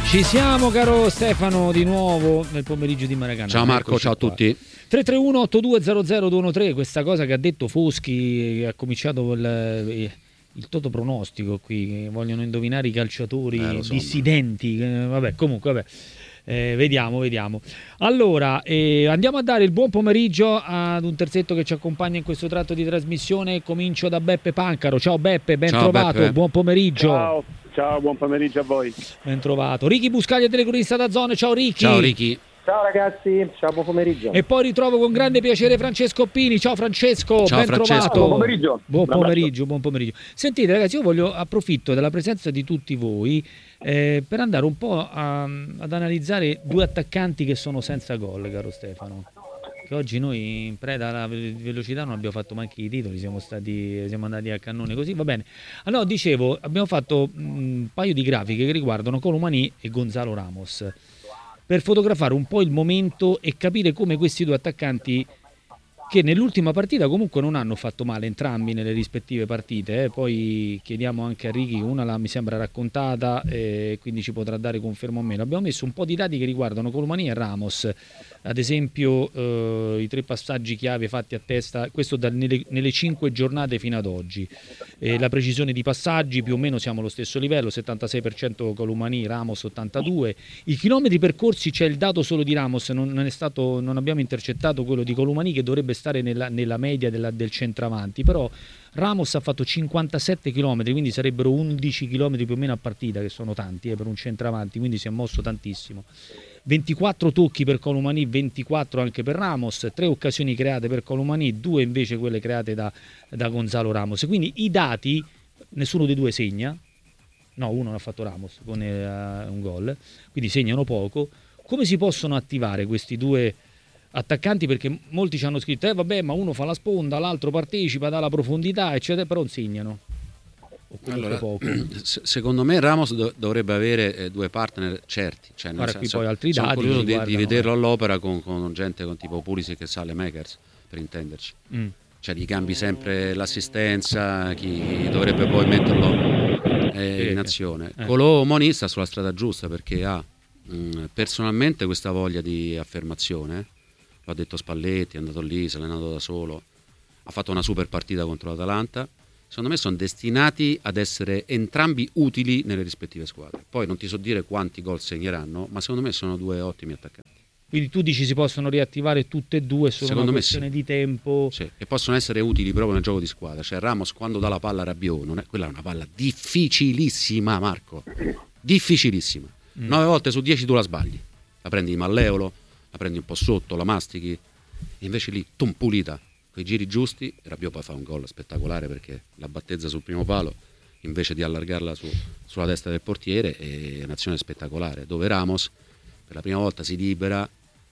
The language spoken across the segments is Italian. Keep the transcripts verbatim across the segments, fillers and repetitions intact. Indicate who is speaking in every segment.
Speaker 1: Ci siamo, caro Stefano, di nuovo nel pomeriggio di Maracanã.
Speaker 2: Ciao Marco,
Speaker 1: Eccoci
Speaker 2: ciao
Speaker 1: qua.
Speaker 2: a tutti.
Speaker 1: tre tre uno otto due zero zero due uno tre, questa cosa che ha detto Foschi, che ha cominciato il, il toto pronostico qui, che vogliono indovinare i calciatori
Speaker 2: eh, so,
Speaker 1: dissidenti, eh, vabbè, comunque, vabbè. Eh, vediamo, vediamo. Allora, eh, andiamo a dare il buon pomeriggio ad un terzetto che ci accompagna in questo tratto di trasmissione. Comincio da Beppe Pancaro. Ciao Beppe, ben
Speaker 2: Ciao,
Speaker 1: trovato,
Speaker 2: Beppe.
Speaker 1: buon pomeriggio.
Speaker 3: Ciao, ciao, buon pomeriggio a voi.
Speaker 1: Ben trovato. Ricky Buscaglia, telecronista da Zone. Ciao Ricky.
Speaker 2: Ciao Ricky.
Speaker 4: Ciao ragazzi, ciao, buon pomeriggio.
Speaker 1: E poi ritrovo con grande piacere Francesco Pini. Ciao Francesco,
Speaker 2: Ciao,
Speaker 1: ben
Speaker 2: Francesco.
Speaker 1: trovato.
Speaker 3: Buon pomeriggio.
Speaker 1: Buon
Speaker 3: Un abbraccio.
Speaker 1: pomeriggio, buon pomeriggio. Sentite ragazzi, io voglio approfitto della presenza di tutti voi eh, per andare un po' a, ad analizzare due attaccanti che sono senza gol, caro Stefano. Che oggi noi in preda alla ve- velocità non abbiamo fatto manche i titoli, siamo stati siamo andati a cannone così, va bene. Allora dicevo, abbiamo fatto mh, un paio di grafiche che riguardano Colomani e Gonzalo Ramos, per fotografare un po' il momento e capire come questi due attaccanti, che nell'ultima partita comunque non hanno fatto male entrambi nelle rispettive partite, eh. Poi chiediamo anche a Ricky, una la mi sembra raccontata, eh, quindi ci potrà dare conferma o meno. Abbiamo messo un po' di dati che riguardano Colomani e Ramos, ad esempio eh, i tre passaggi chiave fatti a testa, questo da, nelle, nelle cinque giornate fino ad oggi, eh, la precisione di passaggi più o meno siamo allo stesso livello, settantasei per cento Colomani, Ramos ottantadue per cento. I chilometri percorsi c'è il dato solo di Ramos, non, non, è stato, non abbiamo intercettato quello di Colomani, che dovrebbe stare nella, nella media della, del centravanti, però Ramos ha fatto cinquantasette chilometri, quindi sarebbero undici chilometri più o meno a partita, che sono tanti eh, per un centravanti, quindi si è mosso tantissimo. ventiquattro tocchi per Colomani, ventiquattro anche per Ramos, tre occasioni create per Colomani, due invece quelle create da, da Gonzalo Ramos. Quindi i dati, nessuno dei due segna, no, uno l'ha fatto Ramos con eh, un gol, quindi segnano poco. Come si possono attivare questi due attaccanti? Perché molti ci hanno scritto, eh vabbè, ma uno fa la sponda, l'altro partecipa, dà la profondità, eccetera, però non segnano.
Speaker 2: Allora,
Speaker 1: poco.
Speaker 2: se- secondo me Ramos do- dovrebbe avere eh, due partner certi, cioè, nel
Speaker 1: Guarda, qui
Speaker 2: senso,
Speaker 1: poi altri
Speaker 2: sono
Speaker 1: dati
Speaker 2: curioso
Speaker 1: che
Speaker 2: di, di
Speaker 1: riguardano,
Speaker 2: vederlo
Speaker 1: eh.
Speaker 2: all'opera con, con gente con tipo Pulisic e Sale Makers, per intenderci.
Speaker 1: Mm.
Speaker 2: Cioè gli cambi sempre l'assistenza, chi dovrebbe poi metterlo eh,
Speaker 1: Sì,
Speaker 2: in azione.
Speaker 1: eh.
Speaker 2: Colomani sta sulla strada giusta perché ha mh, personalmente questa voglia di affermazione, l'ha detto Spalletti, è andato lì, si è allenato da solo, ha fatto una super partita contro l'Atalanta. Secondo me sono destinati ad essere entrambi utili nelle rispettive squadre. Poi non ti so dire quanti gol segneranno, ma secondo me sono due ottimi attaccanti.
Speaker 1: Quindi tu dici si possono riattivare tutte e due, solo
Speaker 2: Secondo
Speaker 1: una
Speaker 2: me
Speaker 1: questione
Speaker 2: sì.
Speaker 1: di tempo.
Speaker 2: Sì, e possono essere utili proprio nel gioco di squadra. Cioè Ramos quando dà la palla a Rabiot, non è, quella è una palla difficilissima, Marco. Difficilissima.
Speaker 1: Mm.
Speaker 2: Nove volte su dieci tu la sbagli. La prendi di malleolo, la prendi un po' sotto, la mastichi, e invece lì, tum, pulita, con i giri giusti, Rabiot poi fa un gol spettacolare perché la battezza sul primo palo invece di allargarla su, sulla testa del portiere, è un'azione spettacolare, dove Ramos per la prima volta si libera,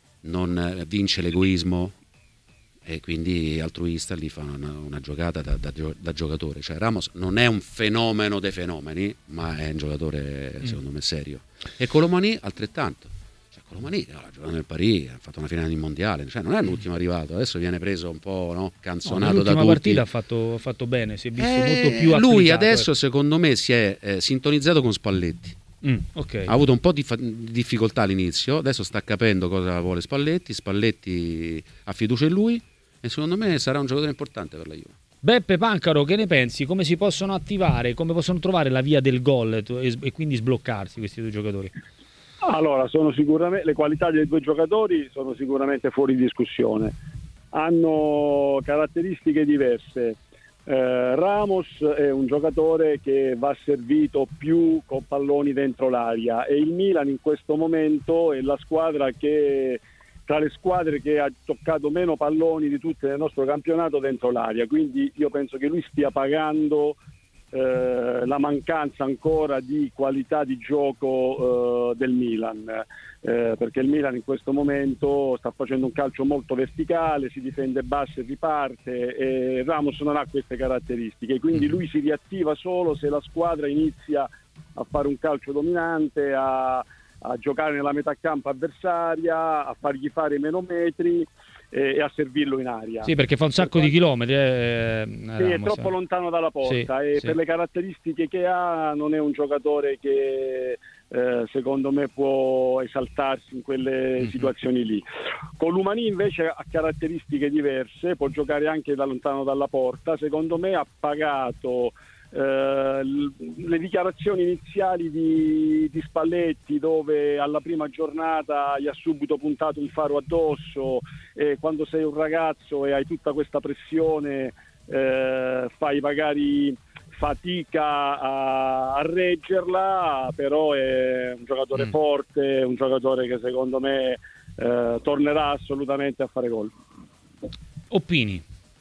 Speaker 2: non vince l'egoismo e quindi altruista, lì fa una, una giocata da, da, da giocatore. Cioè Ramos non è un fenomeno dei fenomeni, ma è un giocatore secondo me serio. E Colomani altrettanto. Cioè Colomani no, ha giocato nel Paris, ha fatto una finale di mondiale, cioè non è l'ultimo arrivato, adesso viene preso un po', no, canzonato
Speaker 1: no,
Speaker 2: da tutti.
Speaker 1: L'ultima partita ha fatto, ha fatto bene, si è visto
Speaker 2: Eh,
Speaker 1: molto più applicato.
Speaker 2: lui adesso
Speaker 1: ecco.
Speaker 2: secondo me si è eh, sintonizzato con Spalletti.
Speaker 1: Mm, okay.
Speaker 2: Ha avuto un po' di fa- difficoltà all'inizio, adesso sta capendo cosa vuole Spalletti, Spalletti ha fiducia in lui e secondo me sarà un giocatore importante per la Juve.
Speaker 1: Beppe Pancaro, che ne pensi? Come si possono attivare? Come possono trovare la via del gol e, e quindi sbloccarsi questi due giocatori?
Speaker 3: Allora, sono sicuramente le qualità dei due giocatori sono sicuramente fuori discussione. Hanno caratteristiche diverse. Eh, Ramos è un giocatore che va servito più con palloni dentro l'aria e il Milan in questo momento è la squadra che tra le squadre che ha toccato meno palloni di tutte nel nostro campionato dentro l'aria, quindi io penso che lui stia pagando eh, la mancanza ancora di qualità di gioco eh, del Milan, eh, perché il Milan in questo momento sta facendo un calcio molto verticale, si difende basso e riparte, e Ramos non ha queste caratteristiche, quindi lui si riattiva solo se la squadra inizia a fare un calcio dominante, a, a giocare nella metà campo avversaria, a fargli fare meno metri e, e a servirlo in aria.
Speaker 1: Sì, perché fa un sacco di chilometri. Eh,
Speaker 3: sì,
Speaker 1: Ramos,
Speaker 3: è troppo
Speaker 1: eh.
Speaker 3: lontano dalla porta
Speaker 1: Sì,
Speaker 3: e
Speaker 1: sì.
Speaker 3: per le caratteristiche che ha non è un giocatore che eh, secondo me può esaltarsi in quelle mm-hmm. situazioni lì. Colomani invece ha caratteristiche diverse, può giocare anche da lontano dalla porta, secondo me ha pagato eh, le dichiarazioni iniziali di, di Spalletti, dove alla prima giornata gli ha subito puntato un faro addosso, e quando sei un ragazzo e hai tutta questa pressione eh, fai magari fatica a, a reggerla, però è un giocatore mm. forte, un giocatore che secondo me eh, tornerà assolutamente a fare gol.
Speaker 1: Oppini?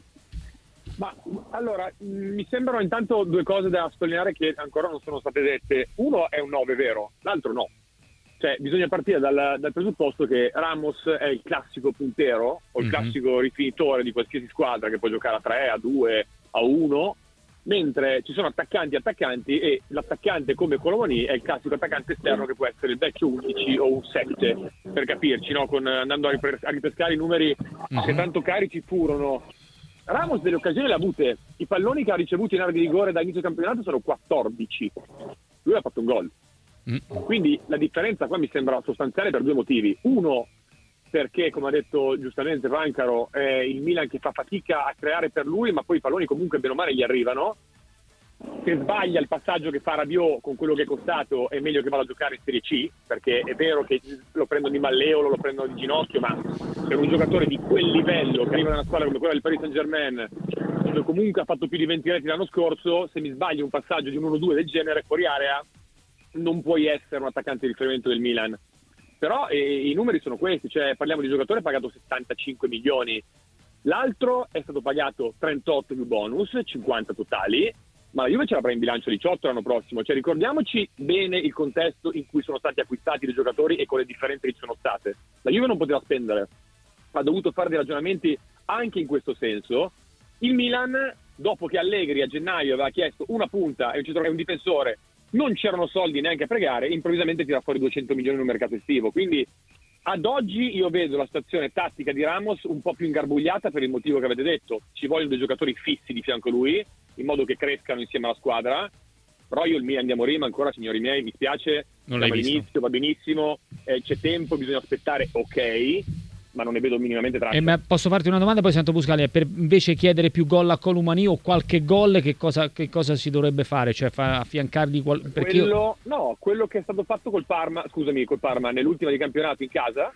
Speaker 5: Ma allora, mi sembrano intanto due cose da sottolineare che ancora non sono state dette. Uno è un nove vero, l'altro no. Cioè bisogna partire dal, dal presupposto che Ramos è il classico puntero o il mm-hmm. classico rifinitore di qualsiasi squadra che può giocare a tre, a due, a uno, mentre ci sono attaccanti e attaccanti, e l'attaccante come Colomani è il classico attaccante esterno che può essere il vecchio undici o un sette, per capirci, no? Con, andando a, ripes- a ripescare i numeri mm-hmm. che tanto carichi furono. Ramos delle occasioni le ha avute, i palloni che ha ricevuto in area di rigore da inizio campionato sono quattordici, lui ha fatto un gol. Quindi la differenza qua mi sembra sostanziale per due motivi. Uno, perché come ha detto giustamente Vancaro, è il Milan che fa fatica a creare per lui, ma poi i palloni comunque bene o male gli arrivano. Se sbaglia il passaggio che fa Rabiot con quello che è costato, è meglio che vada a giocare in Serie C, perché è vero che lo prendono di malleolo, lo prendono di ginocchio, ma per un giocatore di quel livello che arriva da una squadra come quella del Paris Saint-Germain, dove comunque ha fatto più di venti reti l'anno scorso, se mi sbagli un passaggio di un uno due del genere fuori area non puoi essere un attaccante di riferimento del Milan. Però eh, i numeri sono questi, cioè parliamo di giocatore pagato settantacinque milioni, l'altro è stato pagato trentotto più bonus, cinquanta totali, ma la Juve ce l'avrà in bilancio diciotto l'anno prossimo. Cioè ricordiamoci bene il contesto in cui sono stati acquistati dei giocatori e con le differenze che ci sono state. La Juve non poteva spendere, ha dovuto fare dei ragionamenti anche in questo senso. Il Milan, dopo che Allegri a gennaio aveva chiesto una punta e un centrocampo e un difensore, non c'erano soldi neanche a pregare, improvvisamente tira fuori duecento milioni in un mercato estivo. Quindi ad oggi io vedo la situazione tattica di Ramos un po' più ingarbugliata per il motivo che avete detto. Ci vogliono dei giocatori fissi di fianco a lui, in modo che crescano insieme alla squadra. Però io il Milan di Amorim ancora, signori miei, mi spiace,
Speaker 1: non l'hai visto.
Speaker 5: All'inizio va benissimo, eh, c'è tempo, bisogna aspettare, ok, ma non ne vedo minimamente traccia.
Speaker 1: E ma posso farti una domanda, poi sento Buscaglia, per invece chiedere più gol a Colomani o qualche gol, che cosa, che cosa si dovrebbe fare? Cioè fa, affiancargli qual... perché
Speaker 5: quello,
Speaker 1: io...
Speaker 5: no, quello che è stato fatto col Parma, scusami, col Parma nell'ultima di campionato in casa,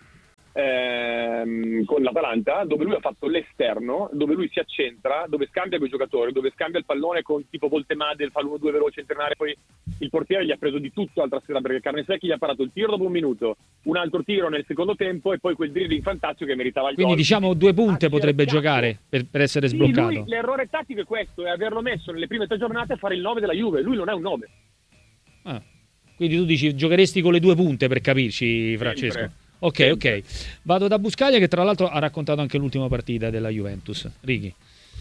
Speaker 5: ehm, con l'Atalanta, dove lui ha fatto l'esterno, dove lui si accentra, dove scambia con i giocatori, dove scambia il pallone con tipo Voltemade, fa l'uno due veloce internare, poi il portiere gli ha preso di tutto l'altra sera, perché Carnesecchi gli ha parato il tiro dopo un minuto, un altro tiro nel secondo tempo e poi quel dribbling fantastico che meritava il
Speaker 1: quindi
Speaker 5: gol.
Speaker 1: diciamo due punte
Speaker 5: Ah,
Speaker 1: potrebbe
Speaker 5: certo.
Speaker 1: giocare per, per essere
Speaker 5: Sì,
Speaker 1: sbloccato.
Speaker 5: lui, l'errore tattico è questo, è averlo messo nelle prime tre giornate a fare il nove della Juve. Lui non è un nove.
Speaker 1: Ah, quindi tu dici giocheresti con le due punte, per capirci, Francesco?
Speaker 5: Sempre.
Speaker 1: Ok,
Speaker 5: Sempre.
Speaker 1: ok. Vado da Buscaglia, che tra l'altro ha raccontato anche l'ultima partita della Juventus. Righi.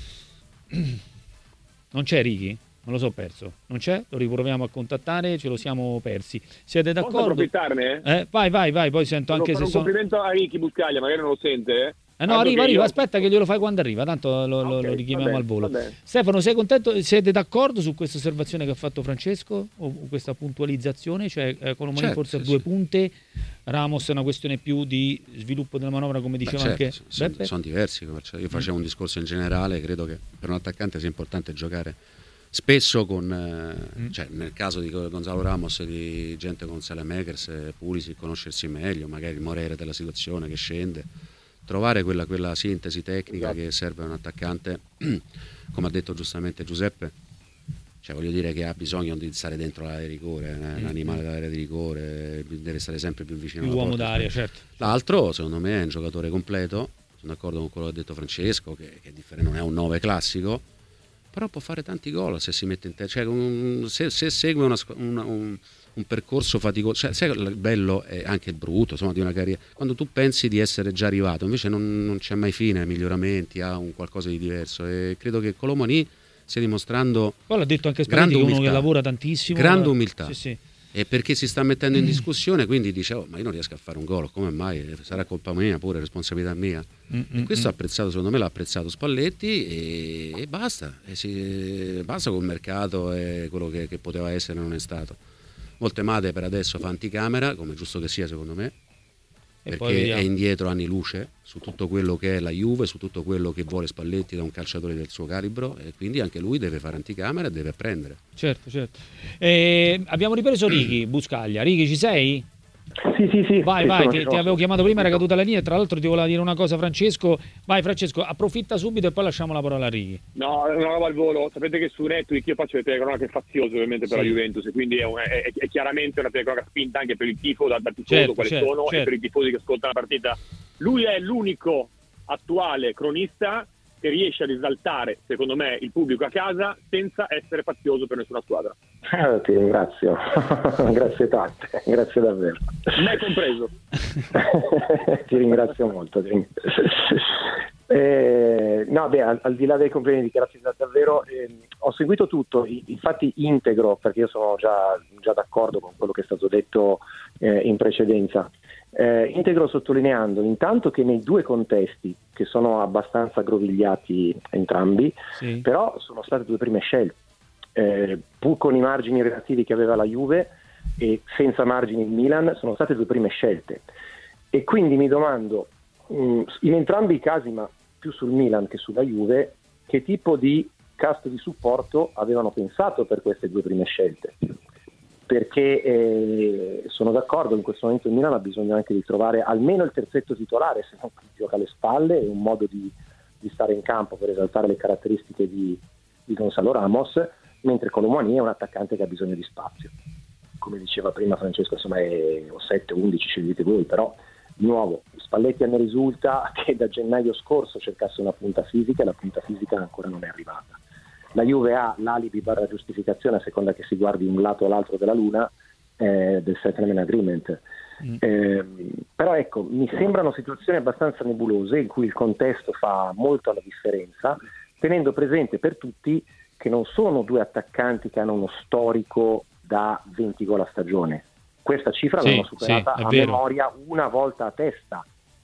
Speaker 1: Non c'è Righi? Me lo so perso. Non c'è? Lo riproviamo a contattare, ce lo siamo persi. Siete d'accordo?
Speaker 5: Posso approfittarne?
Speaker 1: Eh, vai, vai, vai, poi sento
Speaker 5: Devo
Speaker 1: anche
Speaker 5: fare
Speaker 1: se
Speaker 5: un
Speaker 1: sono...
Speaker 5: complimento a Ricky Buscaglia, magari non lo sente, eh?
Speaker 1: Eh no,
Speaker 5: Tanto
Speaker 1: arriva,
Speaker 5: che
Speaker 1: arriva,
Speaker 5: io-
Speaker 1: aspetta che glielo fai quando arriva, tanto lo, lo-
Speaker 5: Ok,
Speaker 1: lo richiamiamo
Speaker 5: va
Speaker 1: al volo.
Speaker 5: bene, va bene.
Speaker 1: Stefano, sei contento? Siete d'accordo su questa osservazione che ha fatto Francesco? O questa puntualizzazione? Cioè, eh, Colomani
Speaker 2: Certo,
Speaker 1: forse a
Speaker 2: sì,
Speaker 1: due
Speaker 2: sì.
Speaker 1: punte, Ramos è una questione più di sviluppo della manovra, come diceva
Speaker 2: Beh, certo,
Speaker 1: anche
Speaker 2: sono,
Speaker 1: Beppe?
Speaker 2: sono diversi. Cioè, io facevo un discorso in generale, credo che per un attaccante sia importante giocare spesso con, eh,
Speaker 1: Mm.
Speaker 2: cioè, nel caso di Gonzalo Ramos, di gente con Saelemaekers e Pulisic, conoscersi meglio, magari il morere della situazione che scende, trovare quella, quella sintesi tecnica che serve a un attaccante, come ha detto giustamente Giuseppe. Cioè, voglio dire che ha bisogno di stare dentro l'area di rigore, eh, l'animale dell'area di rigore, deve stare sempre più vicino
Speaker 1: Più
Speaker 2: alla
Speaker 1: uomo
Speaker 2: porta.
Speaker 1: d'aria, certo.
Speaker 2: L'altro, secondo me, è un giocatore completo. Sono d'accordo con quello che ha detto Francesco, che, che è differente, non è un nove classico, però può fare tanti gol se si mette in testa. Cioè, un- se, se segue una squ- una- un, un percorso faticoso, cioè, sai, il bello è anche il brutto, insomma, di una carriera. Quando tu pensi di essere già arrivato, invece non, non c'è mai fine, miglioramenti, ha un qualcosa di diverso. E credo che Colomani stia dimostrando
Speaker 1: Poi l'ha detto anche
Speaker 2: grande
Speaker 1: Spalletti, che è uno
Speaker 2: umiltà.
Speaker 1: che lavora tantissimo.
Speaker 2: Grande
Speaker 1: eh,
Speaker 2: umiltà.
Speaker 1: Sì, sì.
Speaker 2: E perché si sta mettendo in discussione, quindi dice: oh, ma io non riesco a fare un gol, come mai? Sarà colpa mia, pure responsabilità mia.
Speaker 1: Mm,
Speaker 2: E
Speaker 1: mm,
Speaker 2: questo
Speaker 1: mm.
Speaker 2: ha apprezzato, secondo me l'ha apprezzato Spalletti, e, e basta, e si, basta col mercato e quello che, che poteva essere non è stato. Moltemade per adesso fa anticamera, come giusto che sia secondo me,
Speaker 1: E poi
Speaker 2: perché
Speaker 1: vediamo.
Speaker 2: è indietro anni luce su tutto quello che è la Juve, su tutto quello che vuole Spalletti da un calciatore del suo calibro, e quindi anche lui deve fare anticamera e deve apprendere.
Speaker 1: Certo, certo. Eh, abbiamo ripreso Righi, Buscaglia. Righi, ci sei?
Speaker 4: Sì, sì, sì.
Speaker 1: Vai,
Speaker 4: sì,
Speaker 1: vai,
Speaker 4: sono-
Speaker 1: ti,
Speaker 4: sono-
Speaker 1: ti avevo chiamato prima, era caduta la linea. Tra l'altro ti voleva dire una cosa Francesco. Vai Francesco, approfitta subito e poi lasciamo la parola a Righi.
Speaker 5: No, è una roba al volo. Sapete che su Netflix io faccio le telecronache faziose ovviamente per
Speaker 1: Sì.
Speaker 5: la Juventus, e quindi è, un- è- è chiaramente una telecronaca spinta anche per il tifo, da, da tifoso
Speaker 1: Certo,
Speaker 5: quali
Speaker 1: certo,
Speaker 5: sono,
Speaker 1: certo.
Speaker 5: e per i tifosi che ascoltano la partita. Lui è l'unico attuale cronista che riesce a risaltare, secondo me, il pubblico a casa senza essere fazioso per nessuna squadra.
Speaker 4: Eh, ti ringrazio, grazie tante, grazie davvero.
Speaker 5: Me compreso.
Speaker 4: Ti ringrazio molto. ti ringrazio. Eh, no, beh, al, al di là dei complimenti, grazie davvero. Eh, ho seguito tutto, i- infatti integro, perché io sono già, già d'accordo con quello che è stato detto eh, in precedenza. Eh, integro sottolineando intanto che nei due contesti, che sono abbastanza aggrovigliati entrambi,
Speaker 1: Sì.
Speaker 4: però sono state due prime scelte, eh, pur con i margini relativi che aveva la Juve e senza margini il Milan, sono state due prime scelte, e quindi mi domando mh, in entrambi i casi, ma più sul Milan che sulla Juve, che tipo di cast di supporto avevano pensato per queste due prime scelte, perché eh, sono d'accordo, in questo momento il Milan ha bisogno anche di trovare almeno il terzetto titolare, se non gioca alle spalle, e un modo di, di stare in campo per esaltare le caratteristiche di, di Gonzalo Ramos, mentre Colomani è un attaccante che ha bisogno di spazio. Come diceva prima Francesco, insomma è sette undici, scegliete voi, però di nuovo Spalletti a me risulta che da gennaio scorso cercasse una punta fisica, e la punta fisica ancora non è arrivata. La Juve ha l'alibi barra giustificazione, a seconda che si guardi un lato o l'altro della luna, eh, del settlement agreement.
Speaker 1: Mm.
Speaker 4: Eh, però ecco, mi sembrano situazioni abbastanza nebulose in cui il contesto fa molto la differenza, tenendo presente per tutti che non sono due attaccanti che hanno uno storico da venti gol a stagione. Questa cifra
Speaker 1: Sì,
Speaker 4: l'hanno superata
Speaker 1: sì, è
Speaker 4: a
Speaker 1: vero.
Speaker 4: memoria una volta a testa.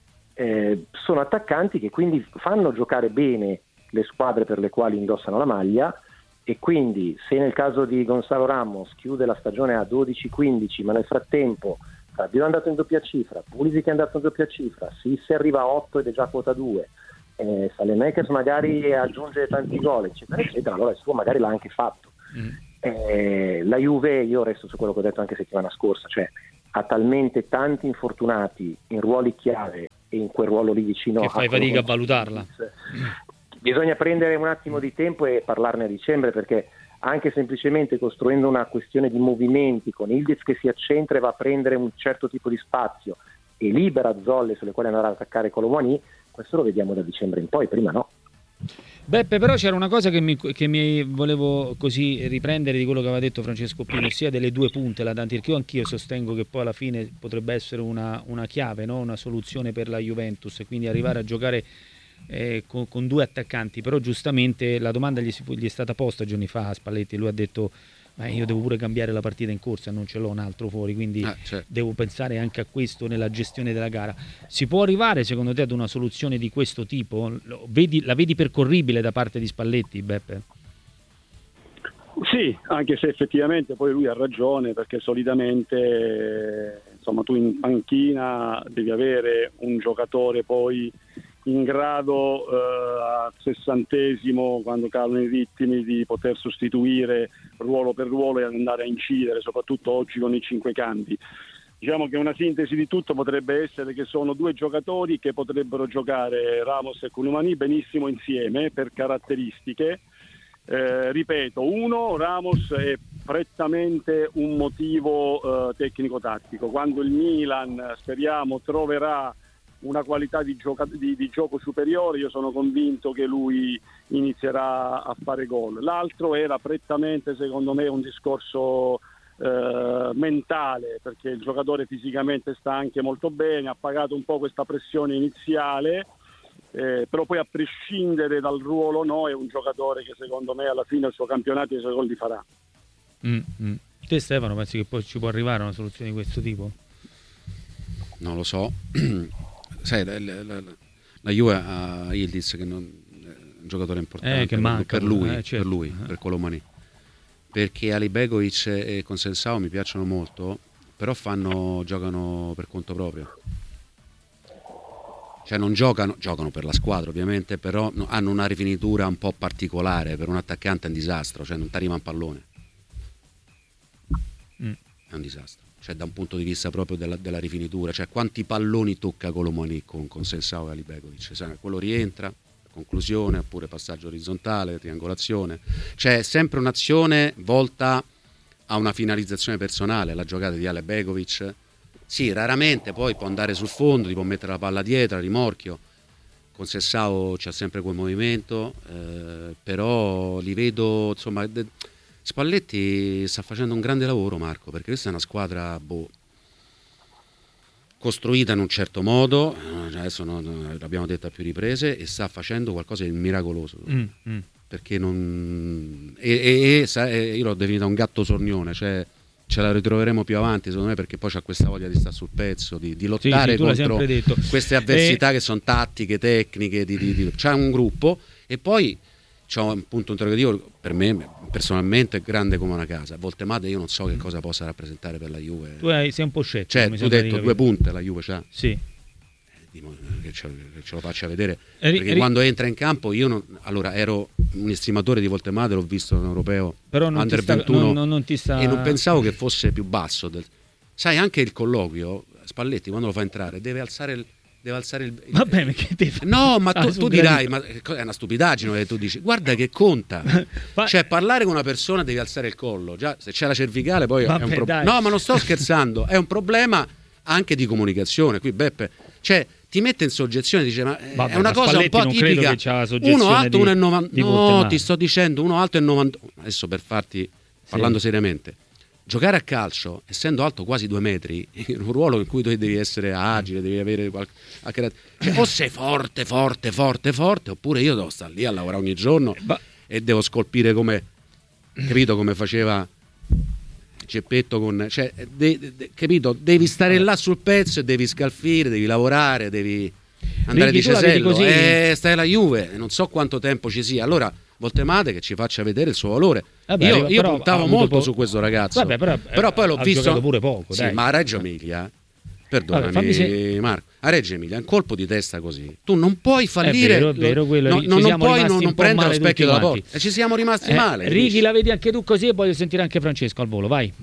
Speaker 4: Eh, sono attaccanti che quindi fanno giocare bene le squadre per le quali indossano la maglia, e quindi se nel caso di Gonzalo Ramos chiude la stagione a dodici quindici, ma nel frattempo Fabio è andato in doppia cifra, Pulisic è andato in doppia cifra, Sisse arriva a otto ed è già quota due, eh, Saelemaekers magari aggiunge tanti gol, eccetera eccetera, allora il suo magari l'ha anche fatto.
Speaker 1: Mm.
Speaker 4: Eh, la Juve, io resto su quello che ho detto anche settimana scorsa, cioè ha talmente tanti infortunati in ruoli chiave e in quel ruolo lì vicino
Speaker 1: Che
Speaker 4: a
Speaker 1: fai
Speaker 4: quello
Speaker 1: fatica a
Speaker 4: con-
Speaker 1: valutarla.
Speaker 4: Bisogna prendere un attimo di tempo e parlarne a dicembre, perché anche semplicemente costruendo una questione di movimenti con Ildiz che si accentra e va a prendere un certo tipo di spazio e libera zolle sulle quali andare ad attaccare Colomani, questo lo vediamo da dicembre in poi, prima no.
Speaker 1: Beppe, però c'era una cosa che mi, che mi volevo così riprendere di quello che aveva detto Francesco Pino, ossia delle due punte, la Danti, perché io anch'io sostengo che poi alla fine potrebbe essere una, una chiave, no? Una soluzione per la Juventus, e quindi arrivare a giocare eh, con, con due attaccanti. Però giustamente la domanda gli, si, gli è stata posta giorni fa a Spalletti, lui ha detto ma io devo pure cambiare la partita in corsa, non ce l'ho un altro fuori, quindi
Speaker 2: Ah, certo.
Speaker 1: devo pensare anche a questo nella gestione della gara. Si può arrivare secondo te ad una soluzione di questo tipo? Lo vedi, la vedi percorribile da parte di Spalletti, Beppe?
Speaker 3: Sì, anche se effettivamente poi lui ha ragione, perché solitamente eh, insomma tu in panchina devi avere un giocatore poi in grado eh, al sessantesimo, quando calano i ritmi, di poter sostituire ruolo per ruolo e andare a incidere, soprattutto oggi con i cinque cambi. Diciamo che una sintesi di tutto potrebbe essere che sono due giocatori che potrebbero giocare, Ramos e Colomani, benissimo insieme per caratteristiche. Eh, ripeto, uno, Ramos è prettamente un motivo eh, tecnico-tattico. Quando il Milan, speriamo, troverà una qualità di, gioca- di, di gioco superiore, io sono convinto che lui inizierà a fare gol. L'altro era prettamente, secondo me, un discorso eh, mentale, perché il giocatore fisicamente sta anche molto bene, ha pagato un po' questa pressione iniziale, eh, però poi a prescindere dal ruolo no, è un giocatore che secondo me alla fine il suo campionato i suoi gol li farà.
Speaker 1: Mm, mm. Te Stefano pensi che poi ci può arrivare una soluzione di questo tipo?
Speaker 2: Non lo so. Sai, la, la, la, la Juve ha Ildiz che non, è un giocatore importante
Speaker 1: Eh, che
Speaker 2: per,
Speaker 1: manca,
Speaker 2: per lui,
Speaker 1: eh, certo.
Speaker 2: per lui, per Colomani. perché Alibegovic e Conceição mi piacciono molto, però fanno giocano per conto proprio. Cioè non giocano, giocano per la squadra ovviamente, però no, hanno una rifinitura un po' particolare. Per un attaccante è un disastro, cioè non ti arriva un pallone. Mm. È un disastro. Cioè da un punto di vista proprio della, della rifinitura, cioè quanti palloni tocca Colomani con Conceição e Alibegovic, cioè, quello rientra, conclusione, oppure passaggio orizzontale, triangolazione, cioè sempre un'azione volta a una finalizzazione personale. La giocata di Alibegovic, sì, raramente poi può andare sul fondo, ti può mettere la palla dietro, a rimorchio. Conceição c'ha sempre quel movimento, eh, però li vedo, insomma, de- Spalletti sta facendo un grande lavoro, Marco, perché questa è una squadra boh, costruita in un certo modo, adesso no, no, l'abbiamo detto a più riprese, e sta facendo qualcosa di miracoloso. Mm, mm. Perché non... E, e, e, e io l'ho definita un gatto sornione, cioè ce la ritroveremo più avanti secondo me, perché poi c'ha questa voglia di stare sul pezzo, di, di lottare
Speaker 1: sì, sì,
Speaker 2: contro queste avversità e... che sono tattiche, tecniche, di, di, di... c'è un gruppo e poi c'è un punto interrogativo per me personalmente grande come una casa. Voltemade io non so che cosa possa rappresentare per la Juve.
Speaker 1: Tu hai, sei un po' scettico.
Speaker 2: Cioè tu hai detto due punte la Juve c'ha.
Speaker 1: Sì.
Speaker 2: Che ce, che ce lo faccia vedere, perché eri, quando entra in campo io non, allora ero un estimatore di Voltemade, l'ho visto in europeo
Speaker 1: però non
Speaker 2: under
Speaker 1: ti sta,
Speaker 2: ventuno
Speaker 1: non, non ti sta...
Speaker 2: e non pensavo che fosse più basso del... sai anche il colloquio Spalletti quando lo fa entrare deve alzare il deve alzare il, il...
Speaker 1: Vabbè, perché te...
Speaker 2: no ma tu, ah, tu dirai ma è una stupidaggine che tu dici, guarda che conta ma... cioè parlare con una persona devi alzare il collo, già se c'è la cervicale poi Vabbè, è un problema. No, ma non sto scherzando, è un problema anche di comunicazione. Qui Beppe, cioè ti mette in soggezione, dice ma Vabbè, è una cosa
Speaker 1: Spalletti
Speaker 2: un po' tipica, uno alto, uno e novanta, no, ti sto dicendo uno alto e novanta, adesso per farti, parlando sì. seriamente, giocare a calcio essendo alto quasi due metri, in un ruolo in cui tu devi essere agile, devi avere qualche, cioè, o sei forte, forte, forte, forte, oppure io devo stare lì a lavorare ogni giorno Ma... e devo scolpire come, capito, come faceva Geppetto con, cioè, de, de, capito, devi stare là sul pezzo e devi scalfire, devi lavorare, devi andare Righi, di cesello, eh, stai alla Juve, non so quanto tempo ci sia, allora Voltemade che ci faccia vedere il suo valore. Vabbè, io, io puntavo molto po- su questo ragazzo.
Speaker 1: Vabbè, però,
Speaker 2: però poi l'ho
Speaker 1: ha
Speaker 2: visto
Speaker 1: giocato pure poco,
Speaker 2: sì,
Speaker 1: dai.
Speaker 2: ma a Reggio Emilia, perdonami se... Marco, a Reggio Emilia un colpo di testa così tu non puoi fallire,
Speaker 1: è vero, è vero, quello,
Speaker 2: no, non, non puoi non, non prendere lo specchio della porta e ci siamo rimasti
Speaker 1: eh,
Speaker 2: male.
Speaker 1: Righi, la vedi anche tu così e voglio sentire anche Francesco al volo, vai.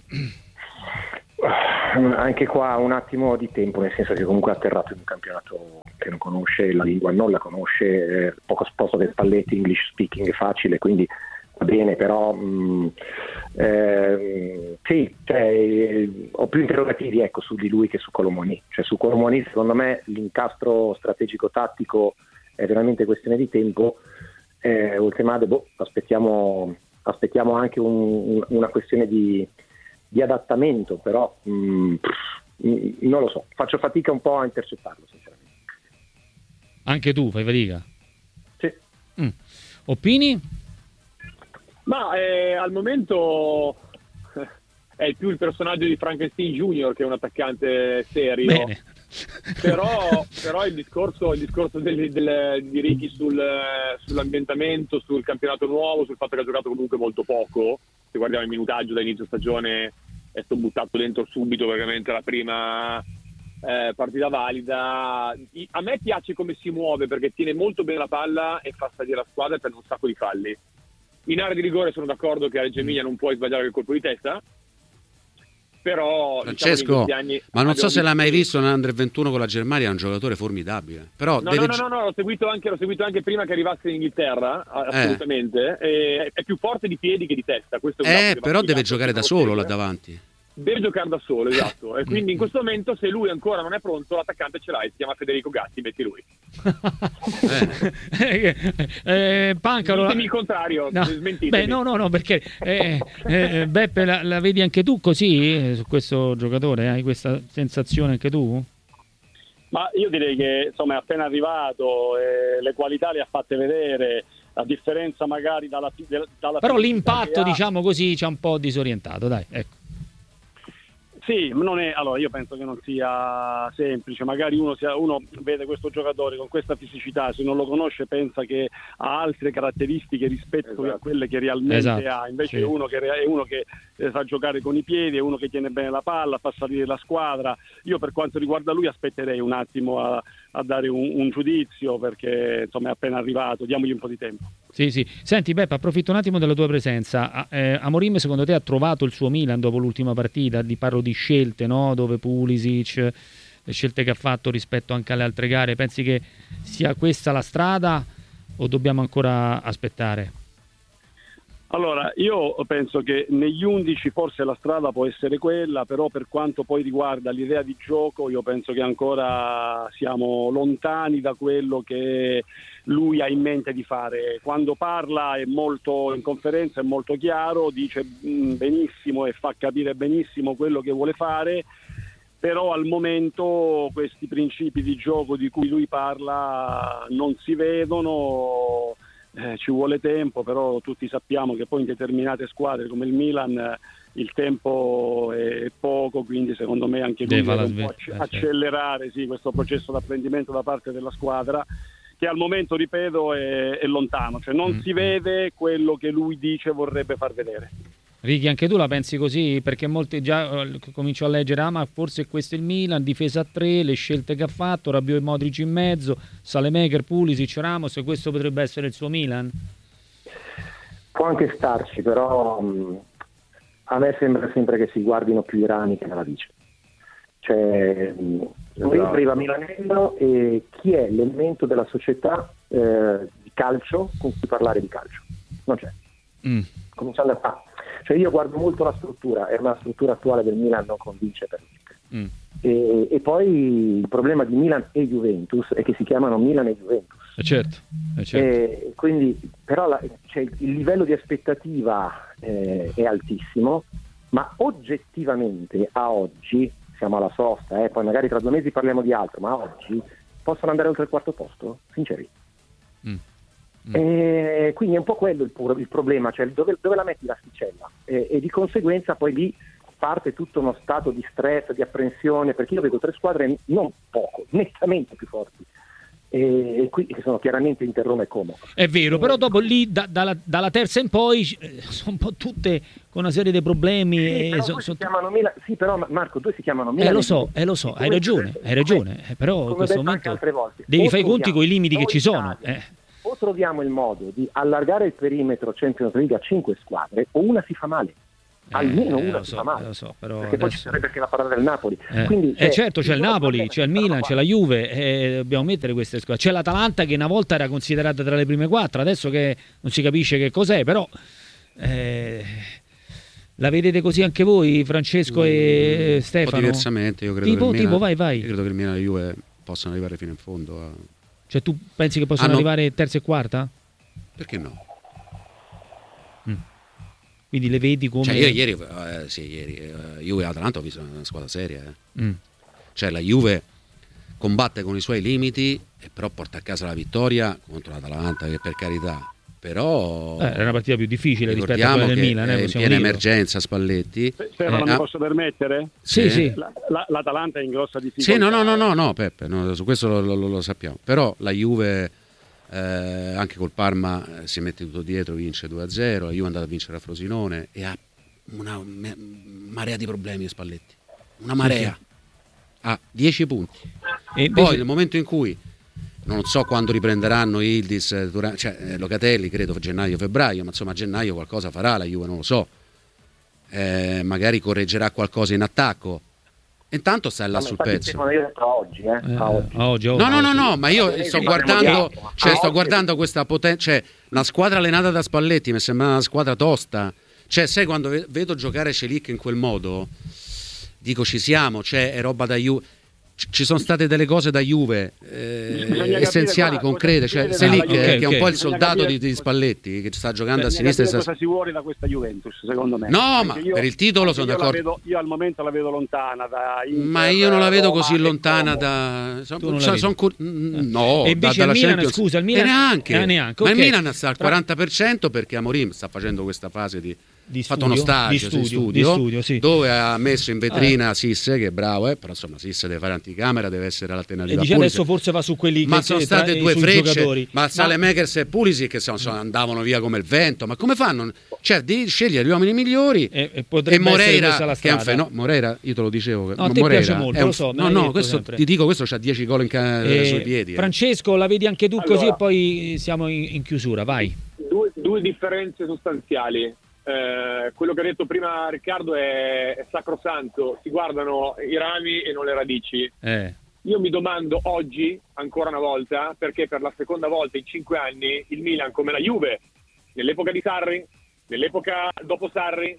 Speaker 4: Anche qua un attimo di tempo, nel senso che comunque è atterrato in un campionato che non conosce, la lingua non la conosce, eh, poco sposto che Spalletti, English speaking è facile, quindi va bene, però mh, eh, sì, cioè, eh, ho più interrogativi ecco, su di lui che su Colomoni. Cioè su Colomoni secondo me l'incastro strategico tattico è veramente questione di tempo, eh, Voltemade boh, aspettiamo, aspettiamo anche un, una questione di di adattamento, però mh, mh, non lo so, faccio fatica un po' a intercettarlo sinceramente.
Speaker 1: Anche tu fai fatica?
Speaker 4: Sì.
Speaker 1: Mm. Opini?
Speaker 5: Ma eh, al momento è più il personaggio di Frankenstein Junior che è un attaccante serio.
Speaker 1: Bene.
Speaker 5: Però, però il discorso, il discorso del, del, di Righi sul, sull'ambientamento, sul campionato nuovo, sul fatto che ha giocato comunque molto poco. Se guardiamo il minutaggio da inizio stagione è stato buttato dentro subito, veramente la prima eh, partita valida. A me piace come si muove perché tiene molto bene la palla e fa salire la squadra per un sacco di falli. In area di rigore sono d'accordo che a Reggio Emilia non puoi sbagliare il colpo di testa, però
Speaker 2: Francesco,
Speaker 5: diciamo anni
Speaker 2: ma non so se l'hai mai visto nell'Under ventuno con la Germania, è un giocatore formidabile. Però
Speaker 5: no,
Speaker 2: deve...
Speaker 5: no, no, no, no, l'ho seguito anche, l'ho seguito anche prima che arrivasse in Inghilterra, assolutamente. Eh. È più forte di piedi che di testa. Questo è
Speaker 2: eh, però deve giocare da solo là davanti.
Speaker 5: Deve giocare da solo, esatto. E quindi in questo momento, se lui ancora non è pronto, l'attaccante ce l'hai, si chiama Federico Gatti, metti lui.
Speaker 1: eh, eh, Pancalo,
Speaker 5: ditemi il contrario,
Speaker 1: no. Beh, no, no, no, perché eh, eh, Beppe, la, la vedi anche tu così eh, su questo giocatore? Hai questa sensazione anche tu?
Speaker 3: Ma io direi che insomma è appena arrivato, eh, le qualità le ha fatte vedere, a differenza magari dalla, dalla
Speaker 1: però l'impatto, diciamo così, ci ha un po' disorientato, dai, ecco.
Speaker 3: Sì, non è, allora io penso che non sia semplice, magari uno, sia, uno vede questo giocatore con questa fisicità, se non lo conosce pensa che ha altre caratteristiche rispetto esatto. a quelle che realmente esatto. ha, invece sì. è uno che è uno che eh, sa giocare con i piedi, è uno che tiene bene la palla, fa salire la squadra. Io per quanto riguarda lui aspetterei un attimo a, a dare un, un giudizio, perché insomma è appena arrivato, diamogli un po' di tempo.
Speaker 1: Sì, sì. Senti Beppe, approfitto un attimo della tua presenza. Eh, Amorim secondo te ha trovato il suo Milan dopo l'ultima partita? Di parlo di scelte, no? Dove Pulisic, le scelte che ha fatto rispetto anche alle altre gare, pensi che sia questa la strada o dobbiamo ancora aspettare?
Speaker 3: Allora, io penso che negli undici forse la strada può essere quella, però per quanto poi riguarda l'idea di gioco io penso che ancora siamo lontani da quello che lui ha in mente di fare. Quando parla è molto, in conferenza è molto chiaro, dice benissimo e fa capire benissimo quello che vuole fare, però al momento questi principi di gioco di cui lui parla non si vedono. Eh, ci vuole tempo, però tutti sappiamo che poi in determinate squadre come il Milan eh, il tempo è poco, quindi secondo me anche lui deve un po' acc- accelerare sì, questo processo di apprendimento da parte della squadra, che al momento, ripeto, è, è lontano, cioè non mm. si vede quello che lui dice vorrebbe far vedere.
Speaker 1: Ricky, anche tu la pensi così? Perché molti già eh, comincio a leggere, ah ma forse questo è il Milan, difesa a tre, le scelte che ha fatto, Rabiot e Modric in mezzo, Salemaker, Pulisic, Ramos, e questo potrebbe essere il suo Milan?
Speaker 4: Può anche starci, però mh, a me sembra sempre che si guardino più i rami che la radice. Cioè, esatto. arriva Milanello e chi è l'elemento della società eh, di calcio con cui parlare di calcio? Non c'è. Mm. Cominciando a fare. Cioè io guardo molto la struttura, e la struttura attuale del Milan non convince per niente. Mm. E, e poi il problema di Milan e Juventus è che si chiamano Milan e Juventus.
Speaker 1: Eh certo, eh certo.
Speaker 4: E quindi, però la, cioè, il livello di aspettativa eh, è altissimo, ma oggettivamente a oggi, siamo alla sosta, eh, poi magari tra due mesi parliamo di altro, ma oggi possono andare oltre il quarto posto? Sinceri. Mm. Mm. E quindi è un po' quello il, puro, il problema, cioè dove, dove la metti l'asticella e, e di conseguenza poi lì parte tutto uno stato di stress, di apprensione, perché io vedo tre squadre non poco, nettamente più forti e, e qui che sono chiaramente Inter, Roma e Como.
Speaker 1: È vero, però dopo lì da, dalla, dalla terza in poi eh, sono un po' tutte con una serie di problemi.
Speaker 4: Sì,
Speaker 1: e
Speaker 4: però,
Speaker 1: so,
Speaker 4: si chiamano Milan, sì, però Marco, due si chiamano Milan.
Speaker 1: Eh lo so, eh, lo so, hai ragione, hai ragione, eh, però in questo momento devi fare i conti con i limiti che ci sono. Eh.
Speaker 4: O troviamo il modo di allargare il perimetro Champions League a cinque squadre, o una si fa male. Almeno
Speaker 1: eh,
Speaker 4: una
Speaker 1: lo
Speaker 4: si
Speaker 1: so,
Speaker 4: fa male.
Speaker 1: Lo so, però
Speaker 4: perché
Speaker 1: adesso...
Speaker 4: poi ci sarebbe anche la parola del Napoli.
Speaker 1: Eh,
Speaker 4: Quindi,
Speaker 1: eh,
Speaker 4: cioè,
Speaker 1: certo, c'è il Napoli, c'è il Milan, c'è la Juve, eh, dobbiamo mettere queste squadre. C'è l'Atalanta che una volta era considerata tra le prime quattro, adesso che non si capisce che cos'è, però... Eh... La vedete così anche voi, Francesco mm, e Stefano?
Speaker 2: Un po' diversamente, io credo
Speaker 1: tipo,
Speaker 2: che il Milan,
Speaker 1: tipo, vai, vai.
Speaker 2: Io credo che il Milan e la Juve possano arrivare fino in fondo. A...
Speaker 1: Cioè tu pensi che possano ah, no. arrivare terza e quarta?
Speaker 2: Perché no?
Speaker 1: Mm. Quindi le vedi come...
Speaker 2: Cioè io ieri, eh, sì, ieri eh, Juve e Atalanta ho visto una squadra seria. Eh. Mm. Cioè la Juve combatte con i suoi limiti e però porta a casa la vittoria contro l'Atalanta, che per carità... Però
Speaker 1: eh, era una partita più difficile rispetto a quella del Milan, eh,
Speaker 2: in piena emergenza Spalletti.
Speaker 3: Stefano, eh, mi posso permettere?
Speaker 1: Sì, sì.
Speaker 3: La, la, L'Atalanta è in grossa difficoltà.
Speaker 2: Sì, no, no, no, no, no Peppe, no, su questo lo, lo, lo sappiamo. Però la Juve eh, anche col Parma eh, si mette tutto dietro, vince due a zero, la Juve è andata a vincere a Frosinone e ha una me, marea di problemi Spalletti. Una marea. Sì, sì. Ha dieci punti. E invece... Poi nel momento in cui non so quando riprenderanno Yildiz, durante, cioè Locatelli, credo gennaio-febbraio, ma insomma a gennaio qualcosa farà la Juve, non lo so. Eh, magari correggerà qualcosa in attacco. Intanto sta là sul pezzo.
Speaker 4: Io ho detto oggi, eh?
Speaker 1: Eh,
Speaker 4: a oggi.
Speaker 1: Oggi, oggi.
Speaker 2: No, no, no, no, ma io sto guardando, cioè sto guardando questa potenza, cioè la squadra allenata da Spalletti mi sembra una squadra tosta. Cioè, sai, quando vedo giocare Celic in quel modo, dico ci siamo, cioè è roba da Juve. Ci sono state delle cose da Juve eh, essenziali, concrete, cioè Selic okay, che è un okay. po' il soldato di, di Spalletti che sta giocando
Speaker 3: Bisogna
Speaker 2: a sinistra.
Speaker 3: Sta... cosa si vuole da questa Juventus, secondo me?
Speaker 2: No, ma io, per il titolo sono d'accordo.
Speaker 3: Vedo, io al momento la vedo lontana da Inter,
Speaker 2: ma io non la vedo Roma, così lontana da son, son, son cur... no,
Speaker 1: e invece
Speaker 2: da, dalla
Speaker 1: il Milan,
Speaker 2: Champions...
Speaker 1: scusa, il Milan
Speaker 2: e neanche,
Speaker 1: eh, neanche.
Speaker 2: ma
Speaker 1: Okay.
Speaker 2: il Milan sta al quaranta per cento perché Amorim sta facendo questa fase di
Speaker 1: Di
Speaker 2: ha fatto
Speaker 1: studio,
Speaker 2: uno stage
Speaker 1: di
Speaker 2: sì,
Speaker 1: studio,
Speaker 2: studio,
Speaker 1: di studio, sì.
Speaker 2: dove ha messo in vetrina
Speaker 1: Ah,
Speaker 2: Sisse, che è bravo, eh, però insomma Sisse deve fare anticamera, deve essere
Speaker 1: E
Speaker 2: l'alternativa
Speaker 1: dice
Speaker 2: a Pulisic.
Speaker 1: adesso forse va su quelli
Speaker 2: Ma
Speaker 1: che
Speaker 2: sono
Speaker 1: che-
Speaker 2: state
Speaker 1: tra-
Speaker 2: due
Speaker 1: sui
Speaker 2: frecce,
Speaker 1: giocatori.
Speaker 2: ma Saelemaekers e Pulisic che sono- sono- andavano via come il vento, ma come fanno? Cioè, devi scegliere gli uomini migliori.
Speaker 1: E, e
Speaker 2: E
Speaker 1: potrebbe essere
Speaker 2: Moreira,
Speaker 1: questa la
Speaker 2: che è un
Speaker 1: strada.
Speaker 2: fe- no, Moreira, io te lo dicevo. che-
Speaker 1: No, a te
Speaker 2: Moreira
Speaker 1: piace molto,
Speaker 2: è un-
Speaker 1: lo so, me
Speaker 2: No,
Speaker 1: l'hai
Speaker 2: no,
Speaker 1: detto
Speaker 2: questo
Speaker 1: sempre.
Speaker 2: ti dico, questo c'ha dieci gol in ca-
Speaker 1: Eh,
Speaker 2: sui piedi. eh.
Speaker 1: Francesco, la vedi anche tu così
Speaker 5: Allora.
Speaker 1: e poi siamo in, in chiusura, vai.
Speaker 5: Due, due differenze sostanziali. Eh, quello che ha detto prima Riccardo è, è sacrosanto, si guardano i rami e non le radici.
Speaker 1: Eh.
Speaker 5: Io mi domando oggi, ancora una volta, perché per la seconda volta in cinque anni il Milan, come la Juve, nell'epoca di Sarri, nell'epoca dopo Sarri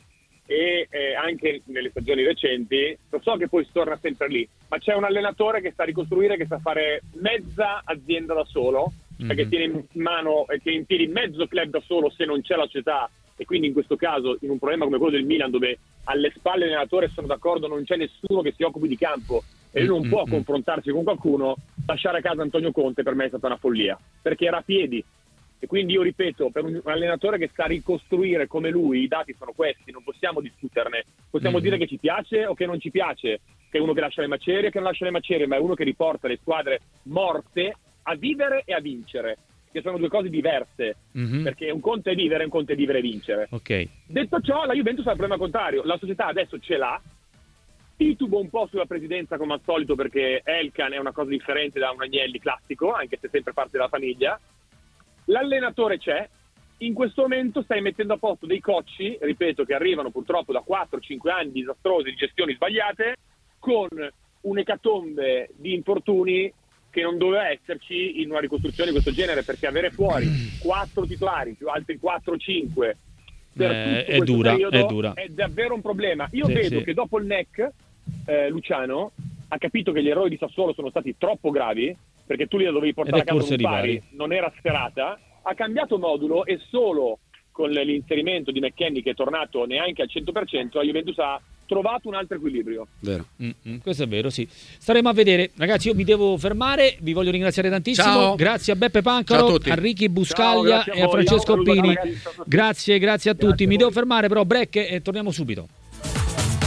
Speaker 5: e eh, anche nelle stagioni recenti, lo so che poi si torna sempre lì, ma c'è un allenatore che sta a ricostruire, che sa fare mezza azienda da solo,
Speaker 1: Mhm.
Speaker 5: perché tiene in mano e tiene in piedi mezzo club da solo se non c'è la società, e quindi in questo caso in un problema come quello del Milan, dove alle spalle dell'allenatore, sono d'accordo, non c'è nessuno che si occupi di campo e lui non può
Speaker 1: Mm-mm.
Speaker 5: confrontarsi con qualcuno, lasciare a casa Antonio Conte per me è stata una follia, perché era a piedi. E quindi io ripeto, per un allenatore che sa ricostruire come lui, i dati sono questi, non possiamo discuterne, possiamo
Speaker 1: Mhm.
Speaker 5: dire che ci piace o che non ci piace, che è uno che lascia le macerie o che non lascia le macerie, ma è uno che riporta le squadre morte a vivere e a vincere, che sono due cose diverse,
Speaker 1: Mhm.
Speaker 5: perché un conto è vivere, un conto è vivere e vincere.
Speaker 1: Ok.
Speaker 5: Detto ciò, la Juventus ha il problema contrario, la società adesso ce l'ha, titubo un po' sulla presidenza come al solito, perché Elkan è una cosa differente da un Agnelli classico, anche se sempre parte della famiglia. L'allenatore c'è, in questo momento stai mettendo a posto dei cocci, ripeto, che arrivano purtroppo da quattro cinque anni disastrosi di gestioni sbagliate, con un'ecatombe di infortuni che non doveva esserci in una ricostruzione di questo genere, perché avere fuori quattro titolari più altri quattro cinque per
Speaker 1: Eh,
Speaker 5: tutto
Speaker 1: è
Speaker 5: questo
Speaker 1: dura,
Speaker 5: periodo
Speaker 1: è dura.
Speaker 5: è davvero un problema. Io
Speaker 1: Sì,
Speaker 5: vedo
Speaker 1: sì.
Speaker 5: che dopo il N E C eh, Luciano ha capito che gli errori di Sassuolo sono stati troppo gravi, perché tu li dovevi portare
Speaker 1: Ed
Speaker 5: a
Speaker 1: è
Speaker 5: casa
Speaker 1: corso
Speaker 5: un
Speaker 1: di
Speaker 5: pari,
Speaker 1: pari.
Speaker 5: non era sferata, ha cambiato modulo e solo con l'inserimento di McKennie, che è tornato neanche al cento per cento, la Juventus ha trovato un altro equilibrio.
Speaker 2: Vero.
Speaker 1: Mm-mm, questo è vero, sì. Staremo a vedere. Ragazzi, io mi devo fermare, vi voglio ringraziare tantissimo.
Speaker 2: Ciao.
Speaker 1: Grazie a Beppe
Speaker 2: Ciao
Speaker 1: Pancaro,
Speaker 2: a tutti.
Speaker 1: a Ricky
Speaker 5: Ciao,
Speaker 1: Buscaglia
Speaker 5: grazie a
Speaker 1: e a
Speaker 5: voi.
Speaker 1: Francesco
Speaker 5: Ciao,
Speaker 1: Pini.
Speaker 5: ragazzi.
Speaker 1: Grazie, grazie a tutti.
Speaker 5: Grazie a
Speaker 1: Mi
Speaker 5: voi.
Speaker 1: devo fermare però, break e torniamo subito.